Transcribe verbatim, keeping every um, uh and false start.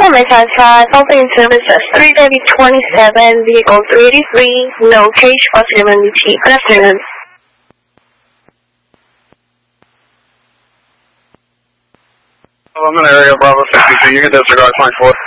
Message five, opening services three thirty twenty-seven, vehicle three eighty-three, no cage, possibility. Good afternoon. I'm in area Bravo sixty-two, you can disregard twenty-four.